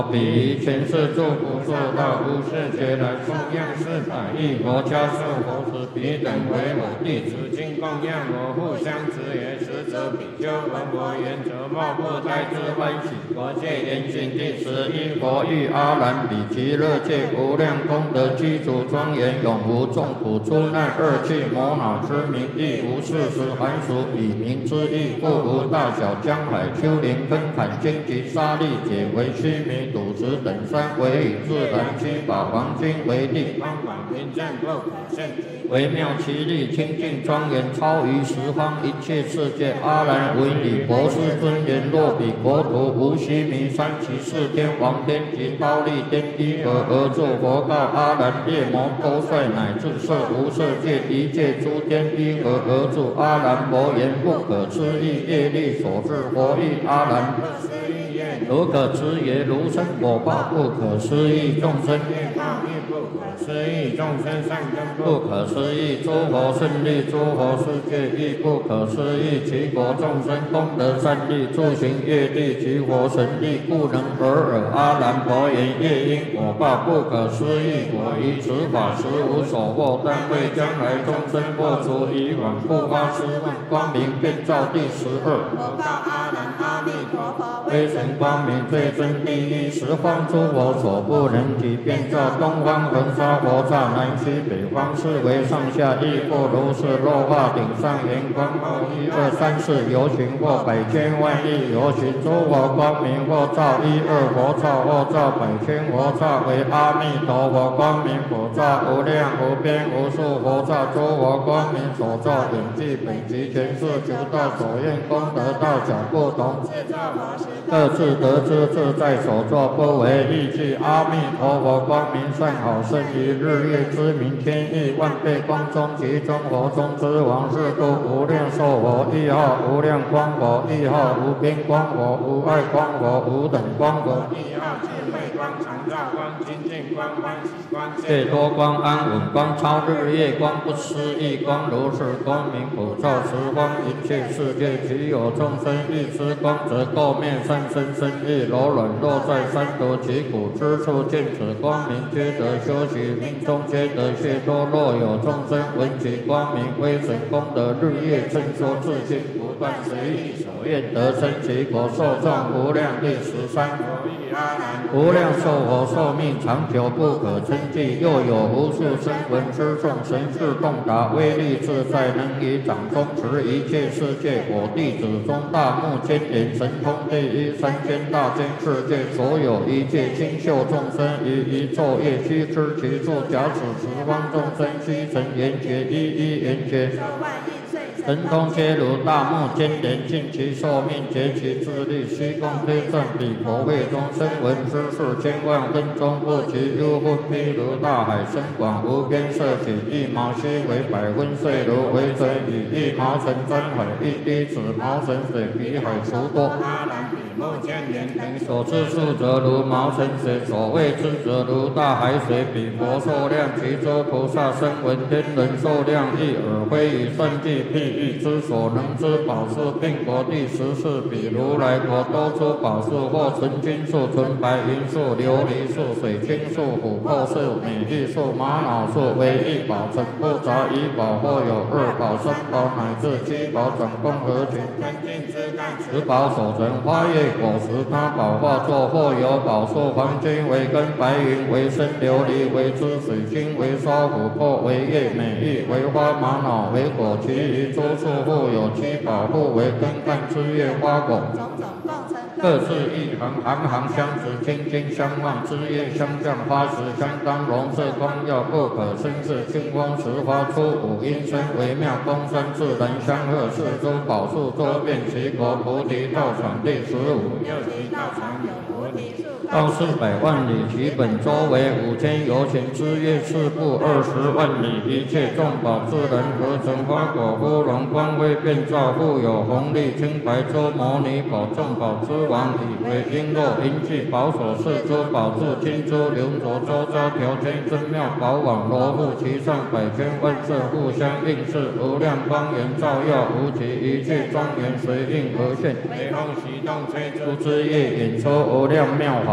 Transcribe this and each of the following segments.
彼于前世诸不受到无世界来供养四百亿佛家寿佛时，彼等为我弟子，今供养我互相持也。实则比丘闻我言，则莫不胎之欢喜。佛界严经第11佛欲阿难，彼极乐界无量功德具足庄严，永无众苦出难恶趣魔恼之名，亦无事实寒暑以名之意，故无大小江海丘陵根坎荆棘沙砾解为须弥赌石等山，为以自然七宝黄金为地，方广平正不可胜极，微妙其力清净庄严，超于十方一切世界。阿难闻彼博士尊言：若彼国土无须弥山，其四天王天及忉利天依何而作？佛告阿难：夜魔多帅乃至色无色界一切诸天依何而住？阿难佛言：不可思议业力所致。佛欲阿难：如可思也，如生果报不可思议，众生业报亦不可思议，众生善根不可思议，诸佛胜利，诸佛世界亦不可思议，其国众生功德善利，诸行业力，其佛神力，故能得尔。阿难佛言：业因果报不可思议，我于此法实无所获，但为将来众生破除以往不发施问，光明遍照第12。佛告阿难：阿弥陀佛，威神光明最真第一，十方诸佛所不能及，遍照东方恒沙佛刹，南西北方四维上下亦复如是。落化顶上圆光后1、2、3、4游行，或百千万亿游行，诸佛光明或照1、2佛刹，或照百千佛刹，为阿弥陀佛光明佛刹，无量无边无数佛刹，诸佛光明所照，远近北极全是求道所愿功德大小不同，各自得知自在所作，不为异计。阿弥陀佛光明善好，胜于日月之明，天亿万倍光中，其中佛中之王，是故无量寿佛亦号无量光佛，亦号无边光佛，无碍光佛，无等光佛，亦号智慧光、常照光、清净光、欢喜光、解脱光、安稳光、超日月光、不思议光，如是光明普照十方一切世界。其有众生欲知光，则垢面善身身意柔软，若在三途其苦之处，见此光明，皆得修习，命中皆得解脱。若有众生闻其光明威神功德，日夜称说自信，不断随意所愿得生其国，寿众无量。第13佛欲阿难：无量寿佛寿命长久，不可称计，又有无数声闻之众，神智洞达，威力自在，能以掌中持一切世界。我弟子中大目犍连，神通第一，三千大千世界所有一切清秀众生，于一昼夜须知其处。假使十方众生须成圆觉，一一圆觉，神通皆如大目犍连，尽其寿命，竭其智力，虚空推证彼佛会中声闻之事，千万分钟不及。幽分譬如大海深广无边，色起一毛须为百分碎如为水，以一毛尘沾海，一滴子毛尘水比海除多。阿难彼目犍连等所知数，则如毛尘水；所谓知，则如大海水。彼佛寿量，其诸菩萨声闻天人寿量，亦尔非以算计譬喻之所能知宝树，并国第14。彼如来佛多出宝树，或纯金树、纯白银树、琉璃树、水晶树、琥珀树、美玉树、玛瑙树，为一宝成不杂一宝，或有2宝、3宝乃至7宝，转共合群，分尽之干，10宝所成花叶果实，他宝化作，或有宝树，黄金为根，白云为身，琉璃为枝，水晶为梢，琥珀为叶，美玉为花，玛瑙为果，其余诸树或有7宝，互为根干枝叶花果，各自一行，行行相持，清净相望，枝叶相向，花实相当，容色光耀，不可生视。清风时发出五音声，微妙风声，自然相和。四诸宝树周遍其国，菩提道场第15。又其道场有菩提树，高400万里，其本周为5000由前，枝叶4部20万里，一切众宝自然合成，花果芙蓉光辉遍照，复有红绿青白洲摩尼宝，众宝之王，以为璎珞银器宝所饰，诸宝柱金珠流浊，周遭条圈真妙宝网罗布，其上百千万色互相映饰，无量光源照耀无极，一切庄严随应而现，微风习动吹出之叶，演出无量妙法。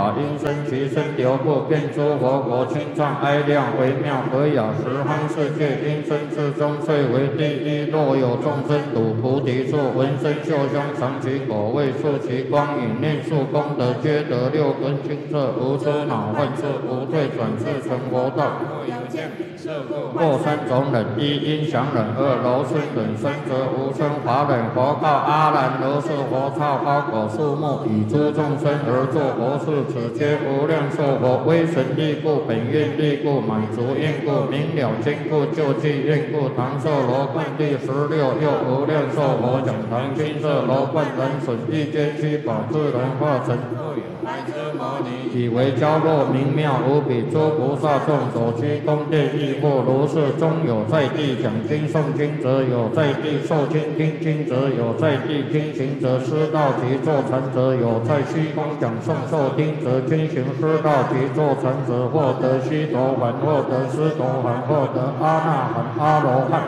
法因生其身流布，遍诸佛国清畅哀亮，微妙和雅，十方世界因生之中遂为第一。若有众生睹菩提树，闻声嗅香尝其果味，触其光影，念数功德，皆得六根清澈，无出恼患事，不退转世成佛道。或三种忍：一音响忍，二柔顺忍，三则无声法忍。佛告阿难：如是佛刹花果树木，以诸众生而作佛事，此皆无量寿佛威神力故，本愿力故，满足愿故，明了坚固，救济愿故。唐寿罗冠第16又无量寿佛讲堂金色罗冠人损一间七宝自然化成。以为娇弱明妙无比，诸菩萨众所居宫殿亦或如是。中有在地讲经诵经者，有在地受经听经者，有在地听行者，师道及坐禅者，有在虚空讲诵受听者，经行师道及坐禅者，获得须陀洹，获得斯陀含，获得阿那含、阿罗汉。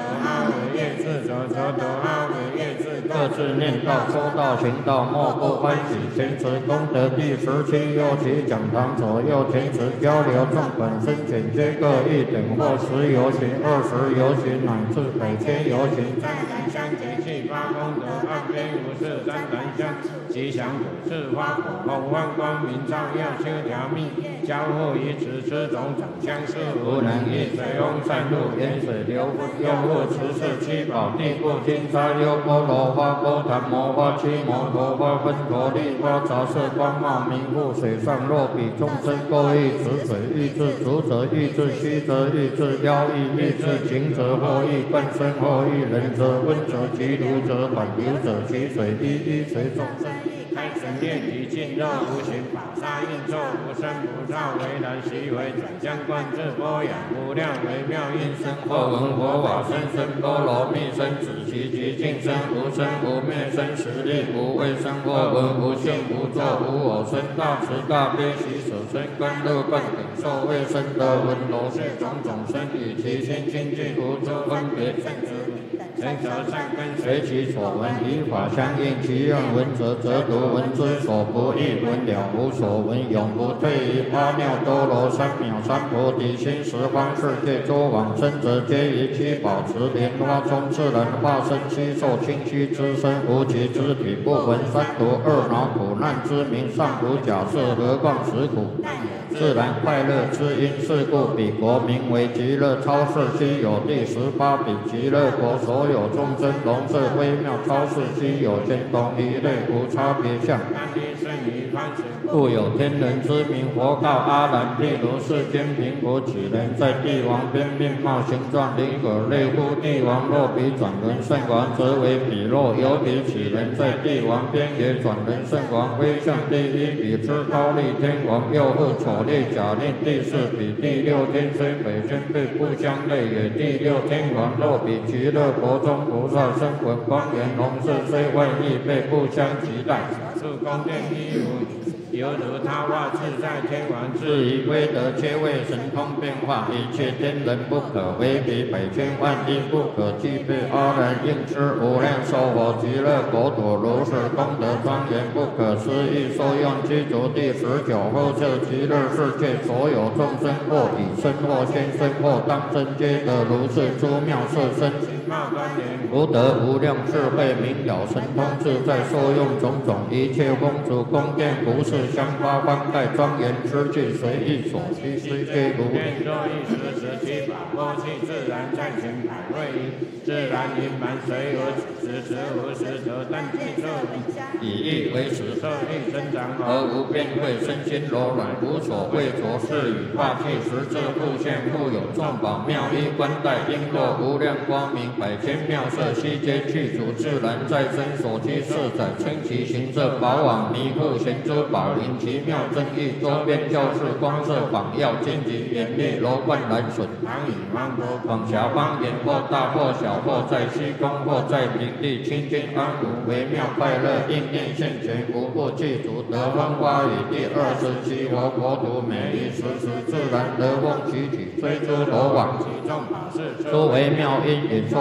各自念道、说道、行道，莫不欢喜。前持功德第17又其讲堂左右前持交流众本身简皆各一等，或10游行、20游行，乃至100千游行。赞然相结气发功德，岸边无事赞然相吉祥果是花果，红万光明照耀修条密，交互以此种长相似，无能易水翁善入，沿水流分用物持是七宝地故，金沙优波罗花、波檀摩花、七摩陀花、分陀利花，杂色光茂明护，水上若比众生各异此水，欲至足者欲至虚则欲至腰意，欲至颈者或欲半身，或欲人者温者及如者反流者其水一随众生。开神念体尽肉无形，宝沙应作无生不造，为然习为转相观自波雅，无量微妙音声，或闻佛法声声波罗蜜声，子其极尽声，无生无灭生，实力无畏生，或闻无性无作无我生，大慈大悲喜舍身观乐观等受未生得闻罗是种种生，与其心清净无诸分别正知。人则善根随其所闻，依法相应，其愿闻者则读，闻之所不异，闻了无所闻，永不退于阿耨多罗三藐三菩提心。十方世界诸往生者，皆以七宝持莲花中自然化身，七受清虚之身，无其肢体，不闻三毒二恼苦难之名，尚如假设，何况实苦？自然快乐之因，是故彼国名为极乐超世，悉有第18比极乐国，所有众生容色微妙超世，悉有先同一类，无差别相。故有天人之名。佛告阿难：譬如世间贫苦几人，在帝王边，面貌形状灵可类乎？帝王若比转轮圣王，则为彼若有比几人，在帝王边也转轮圣王，威相第一比之高丽天王，又复丑丽假令第4比第6天，虽北宣对不相类也。第6天王若比极乐国中菩萨声闻光源龙视，虽万亿倍不相及待。是宫殿一如犹如他化自在天王，至于威德，皆为神通变化，一切天人不可为比，100千万亿不可计备。阿难应知无量寿佛极乐国土，如是功德庄严不可思议。受用具足第19后设极乐世界，所有众生或以身或现身或当身，皆得如是诸妙色身。福德无量智慧明了神通自在，受用种种一切风烛宫殿服饰香花方盖庄严之具，随意所需，虽皆如若一时17把握器，自然在前百位一，自然盈满随有此时无时则但具色以意为此色力增长，而无变慧，身心柔软，无所畏着，是与化气实质复现，复有众宝妙衣冠带璎珞，无量光明100千妙色，悉皆具足，自然在身所居色载，称其形色宝网弥覆，贤珠宝林奇妙真义，周边教室光色榜耀，荆棘严厉罗冠蓝笋，唐以芒果广狭方言，或大或小，或在虚空，或在平地，清净安稳，微妙快乐，应念现前，无不具足。得风花雨第27佛国土，美丽时时，自然得风起起，虽诸罗网其众法事，诸微妙因也，说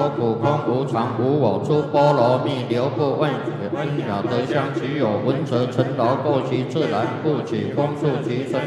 苦空无常无我，诸波罗蜜流不问血，恩雅德香其有闻则成劳过其自然，故其风速其身。